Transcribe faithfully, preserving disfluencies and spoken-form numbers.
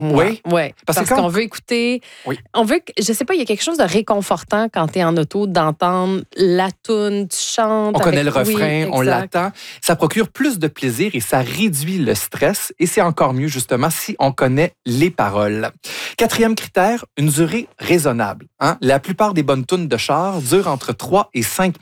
Oui. Ouais. Parce Parce, que quand- qu'on veut écouter. Oui. On veut que, je sais pas, il y a quelque chose de réconfortant quand tu es en auto d'entendre la toune, tu chantes. On avec- connaît le Oui, refrain, on exact. l'attend. Ça procure plus de plaisir et ça réduit le stress. Et c'est encore mieux, justement, si on connaît les paroles. Quatrième critère, une durée raisonnable. Hein? La plupart des bonnes tunes de char durent entre trois et cinq